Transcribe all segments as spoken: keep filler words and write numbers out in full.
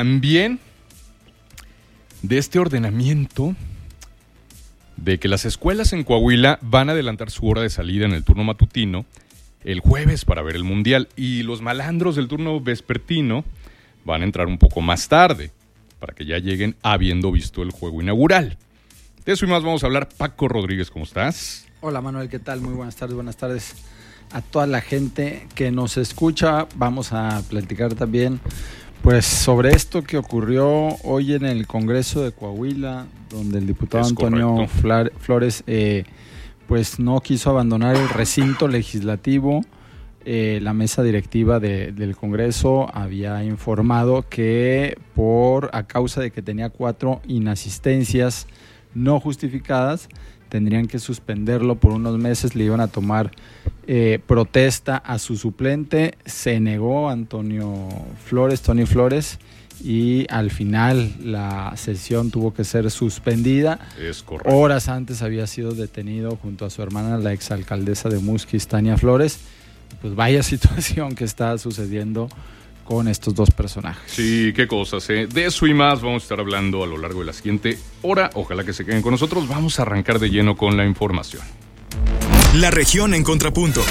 También de este ordenamiento de que las escuelas en Coahuila van a adelantar su hora de salida en el turno matutino el jueves para ver el Mundial, y los malandros del turno vespertino van a entrar un poco más tarde para que ya lleguen habiendo visto el juego inaugural. De eso y más vamos a hablar. Paco Rodríguez, ¿cómo estás? Hola Manuel, ¿qué tal? Muy buenas tardes, buenas tardes a toda la gente que nos escucha. Vamos a platicar también pues sobre esto que ocurrió hoy en el Congreso de Coahuila, donde el diputado es Antonio Fla- Flores eh, pues no quiso abandonar el recinto legislativo. Eh, la mesa directiva de, del Congreso había informado que por a causa de que tenía cuatro inasistencias no justificadas, tendrían que suspenderlo por unos meses, le iban a tomar eh, protesta a su suplente. Se negó Antonio Flores, Tony Flores, y al final la sesión tuvo que ser suspendida. Es correcto. Horas antes había sido detenido junto a su hermana, la exalcaldesa de Musquis, Tania Flores. Pues vaya situación que está sucediendo con estos dos personajes. Sí, qué cosas, ¿eh? De eso y más vamos a estar hablando a lo largo de la siguiente hora. Ojalá que se queden con nosotros. Vamos a arrancar de lleno con la información. La región en contrapunto.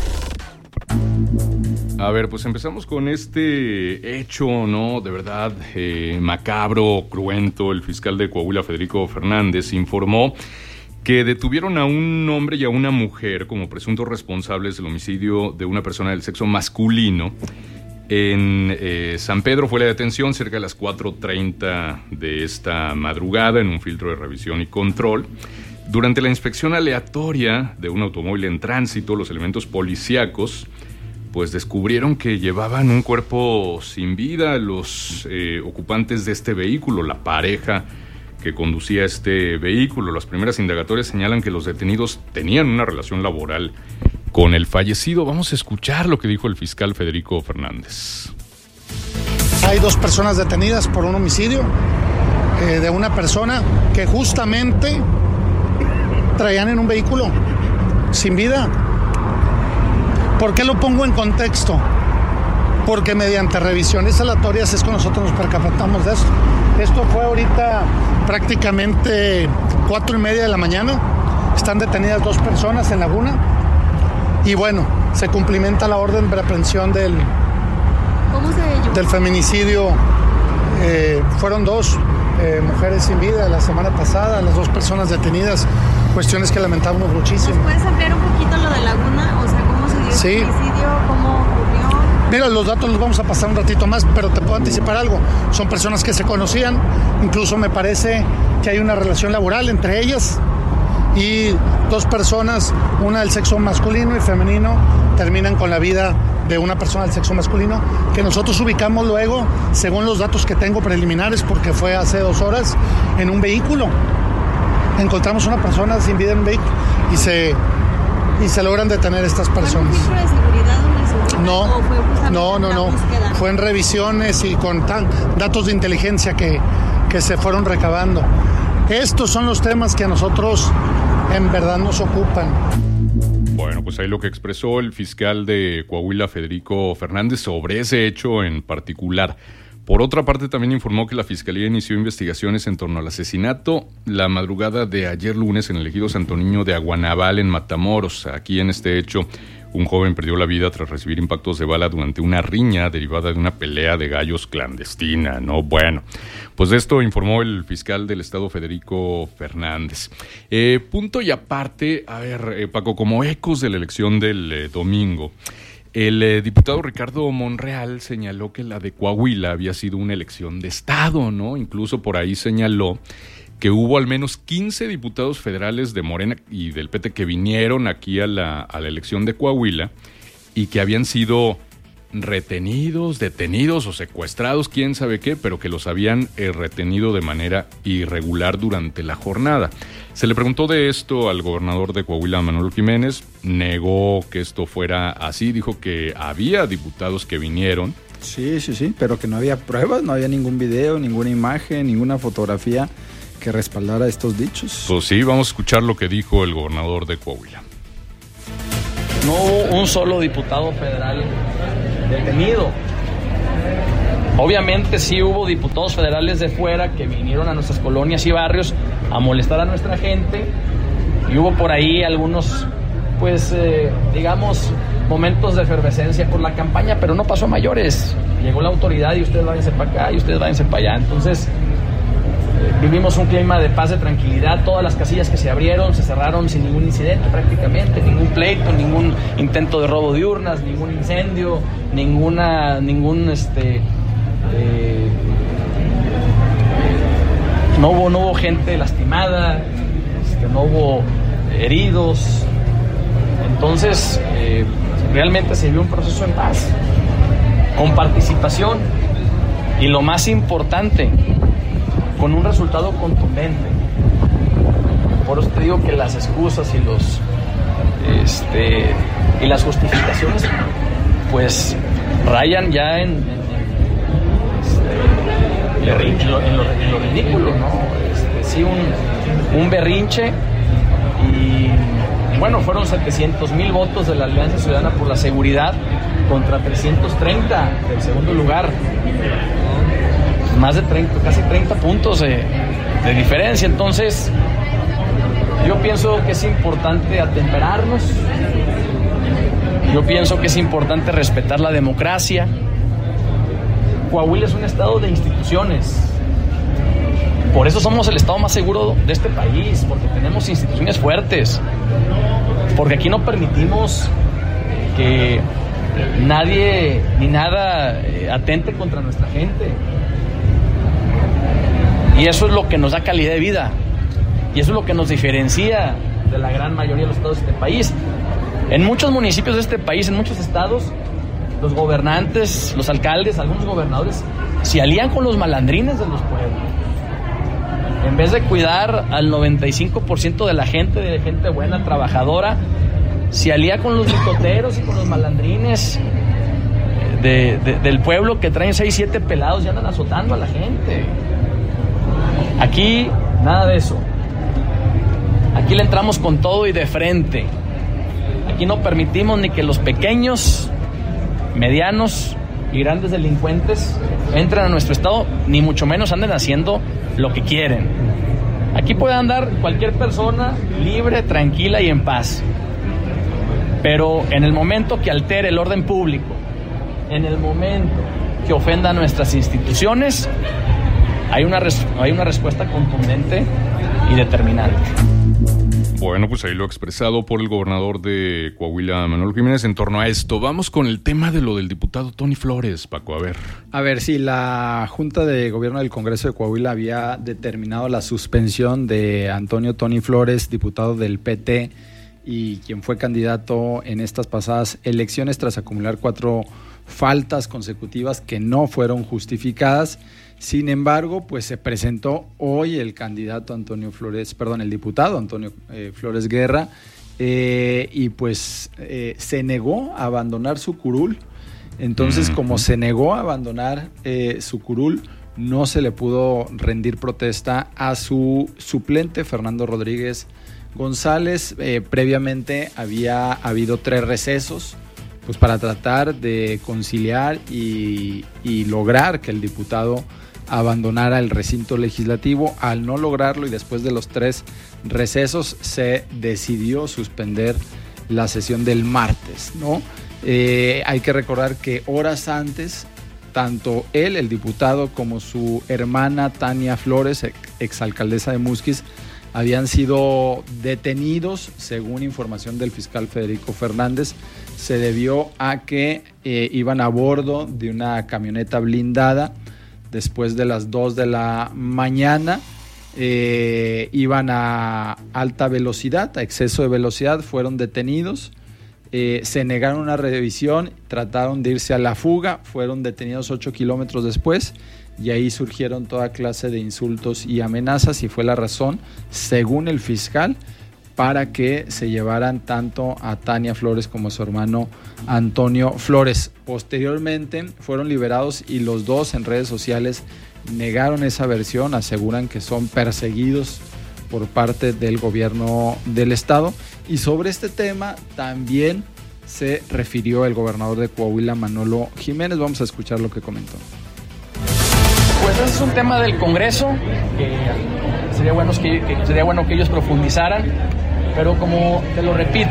A ver, pues empezamos con este hecho, ¿no? De verdad, eh, macabro, cruento. El fiscal de Coahuila, Federico Fernández, informó que detuvieron a un hombre y a una mujer como presuntos responsables del homicidio de una persona del sexo masculino. En eh, San Pedro fue la detención cerca de las cuatro treinta de esta madrugada en un filtro de revisión y control. Durante la inspección aleatoria de un automóvil en tránsito, los elementos policíacos pues descubrieron que llevaban un cuerpo sin vida los eh, ocupantes de este vehículo, la pareja que conducía este vehículo. Las primeras indagatorias señalan que los detenidos tenían una relación laboral con el fallecido. Vamos a escuchar lo que dijo el fiscal Federico Fernández. Hay dos personas detenidas por un homicidio eh, de una persona que justamente traían en un vehículo sin vida. ¿Por qué lo pongo en contexto? Porque mediante revisiones aleatorias es que nosotros nos percatamos de esto. Esto fue ahorita prácticamente cuatro y media de la mañana. Están detenidas dos personas en Laguna. Y bueno, se cumplimenta la orden de aprehensión del, ¿Cómo se del feminicidio. Eh, fueron dos eh, mujeres sin vida la semana pasada, las dos personas detenidas. Cuestiones que lamentamos muchísimo. ¿Nos puedes ampliar un poquito lo de Laguna? O sea, ¿cómo se dio Sí. el feminicidio? ¿Cómo ocurrió? Mira, los datos los vamos a pasar un ratito más, pero te puedo anticipar algo. Son personas que se conocían, incluso me parece que hay una relación laboral entre ellas, y dos personas, una del sexo masculino y femenino, terminan con la vida de una persona del sexo masculino, que nosotros ubicamos luego, según los datos que tengo preliminares, porque fue hace dos horas, en un vehículo. Encontramos una persona sin vida en un vehículo y se, y se logran detener estas personas. ¿Fue un filtro de seguridad donde se ubican, No, o fue justamente no, no, una no. búsqueda? Fue en revisiones y con tan, datos de inteligencia que, que se fueron recabando. Estos son los temas que a nosotros en verdad nos ocupan. Bueno, pues ahí lo que expresó el fiscal de Coahuila, Federico Fernández, sobre ese hecho en particular. Por otra parte, también informó que la Fiscalía inició investigaciones en torno al asesinato la madrugada de ayer lunes en el ejido Santo Niño de Aguanaval, en Matamoros. Aquí en este hecho, un joven perdió la vida tras recibir impactos de bala durante una riña derivada de una pelea de gallos clandestina, ¿no? Bueno, pues de esto informó el fiscal del estado, Federico Fernández. Eh, punto y aparte, a ver, eh, Paco, como ecos de la elección del eh, domingo, el eh, diputado Ricardo Monreal señaló que la de Coahuila había sido una elección de estado, ¿no? Incluso por ahí señaló que hubo al menos quince diputados federales de Morena y del P T que vinieron aquí a la, a la elección de Coahuila y que habían sido retenidos, detenidos o secuestrados, quién sabe qué, pero que los habían eh, retenido de manera irregular durante la jornada. Se le preguntó de esto al gobernador de Coahuila, Manuel Jiménez, negó que esto fuera así, dijo que había diputados que vinieron. Sí, sí, sí, pero que no había pruebas, no había ningún video, ninguna imagen, ninguna fotografía que respaldara estos dichos. Pues sí, vamos a escuchar lo que dijo el gobernador de Coahuila. No hubo un solo diputado federal detenido. Obviamente sí hubo diputados federales de fuera que vinieron a nuestras colonias y barrios a molestar a nuestra gente, y hubo por ahí algunos, pues, eh, digamos, momentos de efervescencia por la campaña, pero no pasó a mayores. Llegó la autoridad y ustedes váyanse para acá y ustedes váyanse para allá. Entonces, eh, vivimos un clima de paz, de tranquilidad. Todas las casillas que se abrieron se cerraron sin ningún incidente prácticamente, ningún pleito, ningún intento de robo de urnas, ningún incendio, ninguna, ningún, este, eh, no hubo, no hubo gente lastimada, este, no hubo heridos. Entonces, eh, realmente se vivió un proceso en paz, con participación y, lo más importante, con un resultado contundente. Por eso te digo que las excusas y los este y las justificaciones, pues, rayan ya en, en, en, este, en, lo, en, lo, en lo ridículo, ¿no? Este, sí, un, un berrinche. Y bueno, fueron setecientos mil votos de la Alianza Ciudadana por la Seguridad contra trescientos treinta del segundo lugar. Más de treinta, casi treinta puntos de, de diferencia. Entonces, yo pienso que es importante atemperarnos. Yo pienso que es importante respetar la democracia. Coahuila es un estado de instituciones. Por eso somos el estado más seguro de este país, porque tenemos instituciones fuertes, porque aquí no permitimos que nadie ni nada atente contra nuestra gente. Y eso es lo que nos da calidad de vida, y eso es lo que nos diferencia de la gran mayoría de los estados de este país. En muchos municipios de este país, en muchos estados, los gobernantes, los alcaldes, algunos gobernadores se alían con los malandrines de los pueblos. En vez de cuidar al noventa y cinco por ciento de la gente, de gente buena, trabajadora, se alía con los bicoteros y con los malandrines de, de, del pueblo, que traen seis, siete pelados y andan azotando a la gente. Aquí, nada de eso. Aquí le entramos con todo y de frente. Aquí no permitimos ni que los pequeños, medianos y grandes delincuentes entren a nuestro estado, ni mucho menos anden haciendo lo que quieren. Aquí puede andar cualquier persona libre, tranquila y en paz. Pero en el momento que altere el orden público, en el momento que ofenda a nuestras instituciones, hay una, res- hay una respuesta contundente y determinante. Bueno, pues ahí lo expresado por el gobernador de Coahuila, Manolo Jiménez, en torno a esto. Vamos con el tema de lo del diputado Tony Flores, Paco, a ver. A ver, sí, la Junta de Gobierno del Congreso de Coahuila había determinado la suspensión de Antonio Tony Flores, diputado del P T, y quien fue candidato en estas pasadas elecciones tras acumular cuatro faltas consecutivas que no fueron justificadas. Sin embargo, pues se presentó hoy el candidato Antonio Flores, perdón, el diputado Antonio eh, Flores Guerra, eh, y pues eh, se negó a abandonar su curul. Entonces, mm-hmm. como se negó a abandonar eh, su curul, no se le pudo rendir protesta a su suplente, Fernando Rodríguez González. Eh, previamente había habido tres recesos, pues para tratar de conciliar y, y lograr que el diputado abandonara el recinto legislativo. Al no lograrlo y después de los tres recesos, se decidió suspender la sesión del martes, ¿no? Eh, hay que recordar que horas antes, tanto él, el diputado, como su hermana Tania Flores, exalcaldesa de Musquis, habían sido detenidos, según información del fiscal Federico Fernández. Se debió a que eh, iban a bordo de una camioneta blindada después de las dos de la mañana. Eh, iban a alta velocidad, a exceso de velocidad, fueron detenidos. Eh, se negaron una revisión, trataron de irse a la fuga, fueron detenidos ocho kilómetros después, y ahí surgieron toda clase de insultos y amenazas, y fue la razón, según el fiscal, para que se llevaran tanto a Tania Flores como a su hermano Antonio Flores. Posteriormente fueron liberados y los dos en redes sociales negaron esa versión, aseguran que son perseguidos por parte del gobierno del estado. Y sobre este tema también se refirió el gobernador de Coahuila, Manolo Jiménez. Vamos a escuchar lo que comentó. Pues ese es un tema del Congreso que sería bueno que, que sería bueno que ellos profundizaran, pero como te lo repito,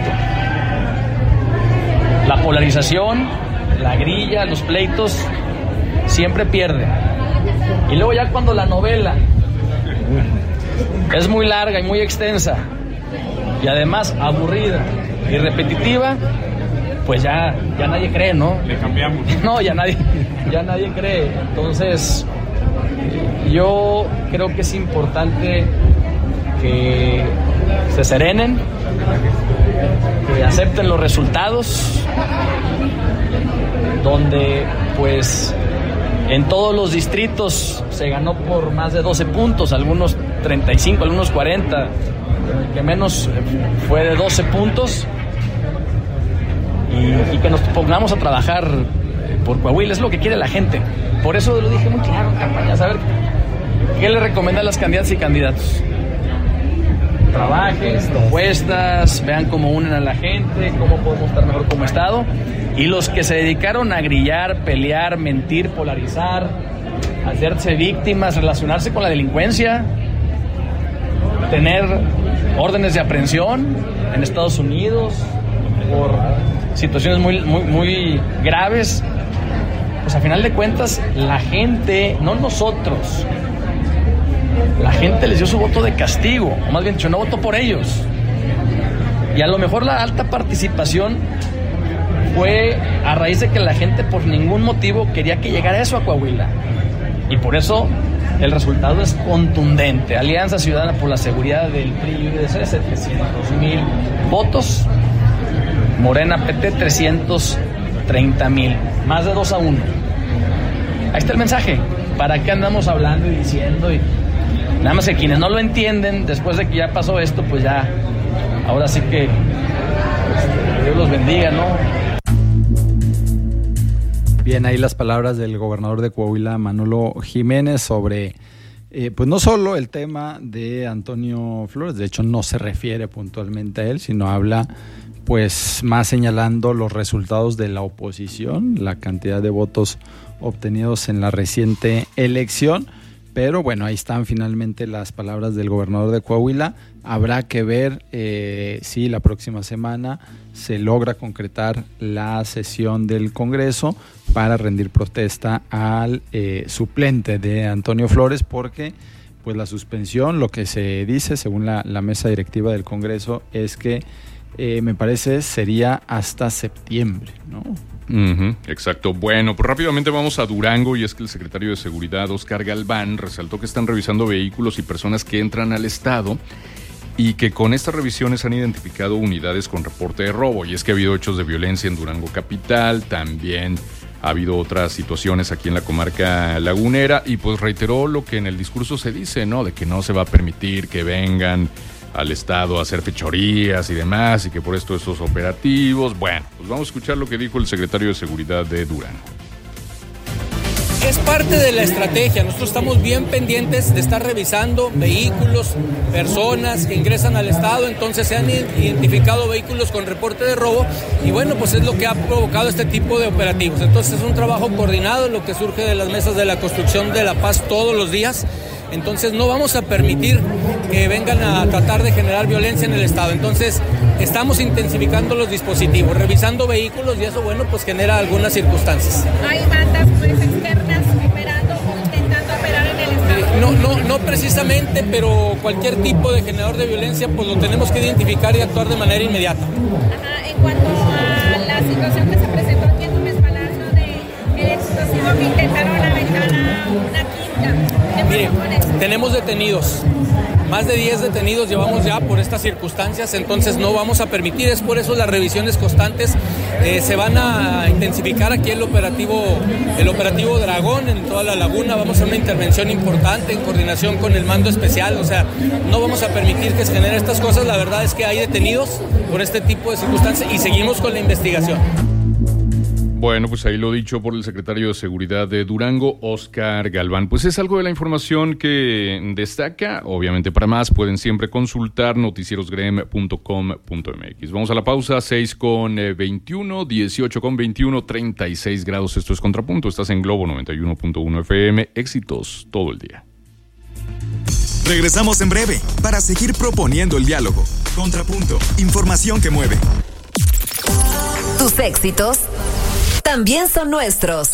la polarización, la grilla, los pleitos siempre pierden. Y luego ya cuando la novela es muy larga y muy extensa y además aburrida y repetitiva, pues ya, ya nadie cree, ¿no? Le cambiamos. No, ya nadie, ya nadie cree. Entonces, yo creo que es importante que se serenen, que acepten los resultados, donde pues en todos los distritos se ganó por más de doce puntos, algunos treinta y cinco, algunos cuarenta, el que menos fue de doce puntos, y, y que nos pongamos a trabajar por Coahuila, es lo que quiere la gente. Por eso lo dije muy claro en campaña, saber qué le recomienda a las candidatas y candidatos. Trabajen, propuestas, vean cómo unen a la gente, cómo podemos estar mejor como Estado. Y los que se dedicaron a grillar, pelear, mentir, polarizar, hacerse víctimas, relacionarse con la delincuencia, tener órdenes de aprehensión en Estados Unidos por situaciones muy, muy, muy graves, pues a final de cuentas la gente, no nosotros, la gente les dio su voto de castigo, o más bien dicho, no votó por ellos. Y a lo mejor la alta participación fue a raíz de que la gente por ningún motivo quería que llegara eso a Coahuila. Y por eso el resultado es contundente. Alianza Ciudadana por la Seguridad del P R I y U D C, setecientos mil votos. Morena P T, trescientos treinta mil. Más de dos a uno. Ahí está el mensaje. ¿Para qué andamos hablando y diciendo? Y nada más que quienes no lo entienden, después de que ya pasó esto, pues ya, ahora sí que pues, Dios los bendiga, ¿no? Bien, ahí las palabras del gobernador de Coahuila, Manolo Jiménez, sobre, eh, pues no solo el tema de Antonio Flores, de hecho no se refiere puntualmente a él, sino habla pues más señalando los resultados de la oposición, la cantidad de votos obtenidos en la reciente elección. Pero bueno, ahí están finalmente las palabras del gobernador de Coahuila. Habrá que ver eh, si la próxima semana se logra concretar la sesión del Congreso para rendir protesta al eh, suplente de Antonio Flores, porque pues la suspensión, lo que se dice según la, la mesa directiva del Congreso, es que eh, me parece sería hasta septiembre, ¿no? Uh-huh, exacto. Bueno, pues rápidamente vamos a Durango, y es que el secretario de Seguridad, Óscar Galván, resaltó que están revisando vehículos y personas que entran al estado y que con estas revisiones han identificado unidades con reporte de robo. Y es que ha habido hechos de violencia en Durango capital, también ha habido otras situaciones aquí en la comarca lagunera, y pues reiteró lo que en el discurso se dice, ¿no? De que no se va a permitir que vengan al estado a hacer fechorías y demás, y que por esto estos operativos. Bueno, pues vamos a escuchar lo que dijo el secretario de Seguridad de Durango. Es parte de la estrategia. Nosotros estamos bien pendientes de estar revisando vehículos, personas que ingresan al estado. Entonces se han identificado vehículos con reporte de robo, y bueno, pues es lo que ha provocado este tipo de operativos. Entonces es un trabajo coordinado, lo que surge de las mesas de la construcción de la paz todos los días. Entonces no vamos a permitir que vengan a tratar de generar violencia en el estado. Entonces estamos intensificando los dispositivos, revisando vehículos, y eso, bueno, pues genera algunas circunstancias. ¿Hay bandas pues externas operando o intentando operar en el estado? Eh, no, no, no precisamente, pero cualquier tipo de generador de violencia pues lo tenemos que identificar y actuar de manera inmediata. Ajá, en cuanto a la situación que se presentó aquí en Gómez Palacio de el explosivo que intentaron aventar a una quinta. Mire, tenemos detenidos, más de diez detenidos llevamos ya por estas circunstancias, entonces no vamos a permitir, es por eso las revisiones constantes. Eh, se van a intensificar aquí el operativo, el operativo Dragón en toda la laguna. Vamos a hacer una intervención importante en coordinación con el mando especial, o sea, no vamos a permitir que se generen estas cosas. La verdad es que hay detenidos por este tipo de circunstancias y seguimos con la investigación. Bueno, pues ahí lo dicho por el secretario de Seguridad de Durango, Óscar Galván. Pues es algo de la información que destaca. Obviamente para más pueden siempre consultar noticierosgrem punto com punto m x. Vamos a la pausa, seis con veintiuno, dieciocho con veintiuno, treinta y seis grados. Esto es Contrapunto. Estás en Globo noventa y uno punto uno F M. Éxitos todo el día. Regresamos en breve para seguir proponiendo el diálogo. Contrapunto. Información que mueve. Tus éxitos también son nuestros.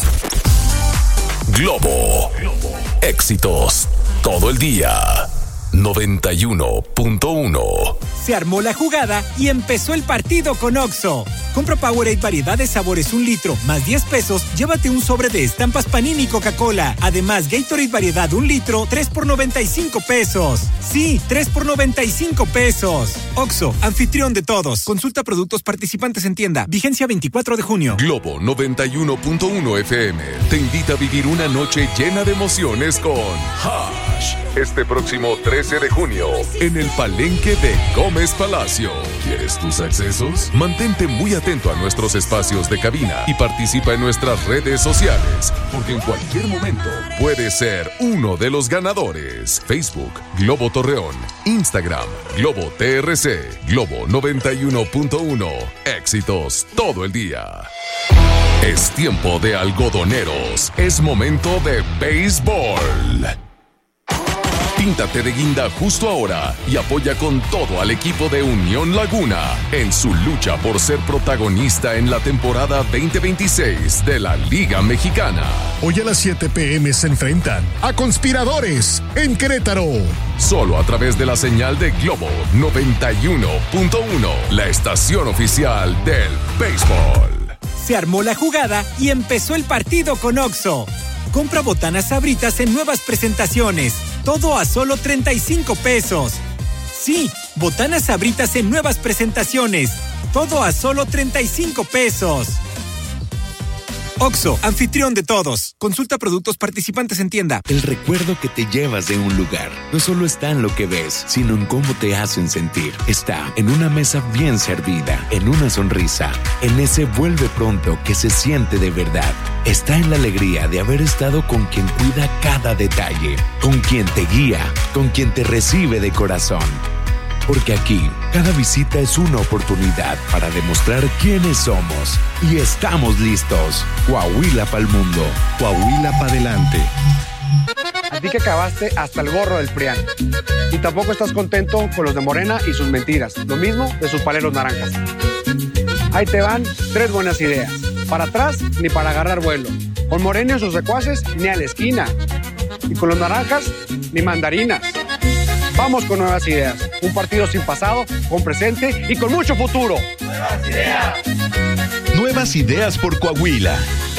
Globo. Éxitos todo el día. noventa y uno punto uno. Se armó la jugada y empezó el partido con Oxxo. Compra Powerade variedad de sabores un litro, más diez pesos, llévate un sobre de estampas Panini y Coca-Cola. Además, Gatorade variedad un litro, tres por noventa y cinco pesos. Sí, tres por noventa y cinco pesos. Oxxo, anfitrión de todos. Consulta productos participantes en tienda. Vigencia veinticuatro de junio. Globo noventa y uno punto uno F M te invita a vivir una noche llena de emociones con Hash. Este próximo trece de junio, en el Palenque de Gómez Palacio. ¿Quieres tus accesos? Mantente muy atento a nuestros espacios de cabina y participa en nuestras redes sociales, porque en cualquier momento puedes ser uno de los ganadores. Facebook, Globo Torreón. Instagram, Globo T R C. Globo noventa y uno punto uno. Éxitos todo el día. Es tiempo de algodoneros. Es momento de béisbol. Píntate de guinda justo ahora y apoya con todo al equipo de Unión Laguna en su lucha por ser protagonista en la temporada veinte veintiséis de la Liga Mexicana. Hoy a las siete pe eme se enfrentan a Conspiradores en Querétaro. Solo a través de la señal de Globo noventa y uno punto uno, la estación oficial del béisbol. Se armó la jugada y empezó el partido con Oxxo. Compra botanas Sabritas en nuevas presentaciones. Todo a solo treinta y cinco pesos. Sí, botanas Sabritas en nuevas presentaciones. Todo a solo treinta y cinco pesos. Oxxo, anfitrión de todos. Consulta productos participantes en tienda. El recuerdo que te llevas de un lugar no solo está en lo que ves, sino en cómo te hacen sentir. Está en una mesa bien servida, en una sonrisa, en ese vuelve pronto que se siente de verdad. Está en la alegría de haber estado con quien cuida cada detalle, con quien te guía, con quien te recibe de corazón. Porque aquí, cada visita es una oportunidad para demostrar quiénes somos. Y estamos listos. Coahuila pa'l mundo. Coahuila pa' adelante. A ti que acabaste hasta el gorro del PRIAN. Y tampoco estás contento con los de Morena y sus mentiras. Lo mismo de sus paleros naranjas. Ahí te van tres buenas ideas. Para atrás, ni para agarrar vuelo. Con Morena y sus secuaces, ni a la esquina. Y con los naranjas, ni mandarinas. Vamos con nuevas ideas. Un partido sin pasado, con presente y con mucho futuro. ¡Nuevas ideas! Nuevas ideas por Coahuila.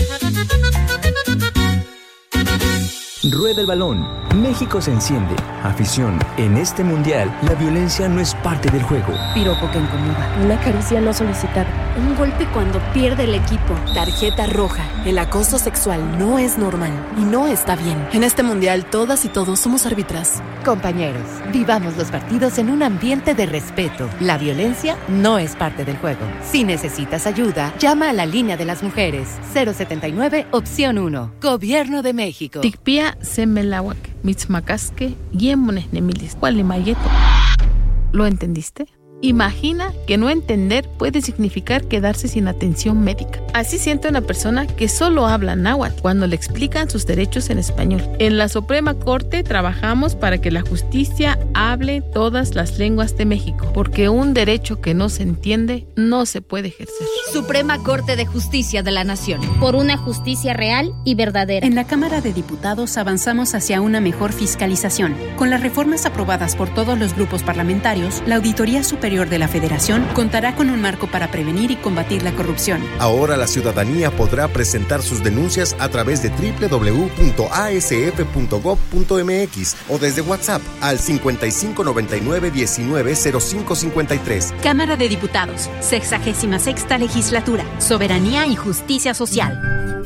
Rueda el balón. México se enciende. Afición. En este mundial, la violencia no es parte del juego. Piropo que incomoda. Una caricia no solicitada. Un golpe cuando pierde el equipo. Tarjeta roja. El acoso sexual no es normal y no está bien. En este mundial, todas y todos somos árbitras. Compañeros, vivamos los partidos en un ambiente de respeto. La violencia no es parte del juego. Si necesitas ayuda, llama a la línea de las mujeres. cero setenta y nueve, opción uno. Gobierno de México. Tikpia semelawak, mitzmacasque, yemones nemilis, cualimayeto. ¿Lo entendiste? Imagina que no entender puede significar quedarse sin atención médica. Así siente una persona que solo habla náhuatl cuando le explican sus derechos en español. En la Suprema Corte trabajamos para que la justicia hable todas las lenguas de México, porque un derecho que no se entiende no se puede ejercer. Suprema Corte de Justicia de la Nación. Por una justicia real y verdadera. En la Cámara de Diputados avanzamos hacia una mejor fiscalización. Con las reformas aprobadas por todos los grupos parlamentarios, la Auditoría Superior de la Federación contará con un marco para prevenir y combatir la corrupción. Ahora la ciudadanía podrá presentar sus denuncias a través de doble u doble u doble u punto a s f punto gob punto m x o desde WhatsApp al cincuenta y cinco noventa y nueve diecinueve cero cinco cincuenta y tres. Cámara de Diputados, sexagésima sexta legislatura, soberanía y justicia social.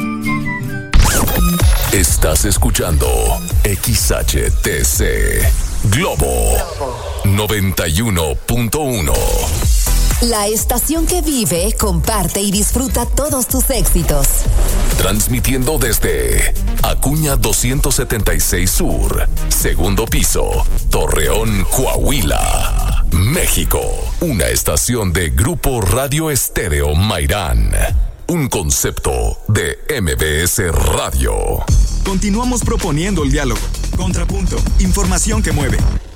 Estás escuchando X H T C Globo noventa y uno punto uno. La estación que vive, comparte y disfruta todos tus éxitos. Transmitiendo desde Acuña doscientos setenta y seis Sur, segundo piso, Torreón, Coahuila, México. Una estación de Grupo Radio Estéreo Mairán. Un concepto de M B S Radio. Continuamos proponiendo el diálogo. Contrapunto. Información que mueve.